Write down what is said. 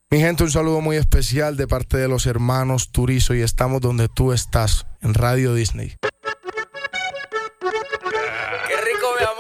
Mi gente, un saludo muy especial de parte de los hermanos Turizo y estamos donde tú estás, en Radio Disney. Qué rico, mi amor.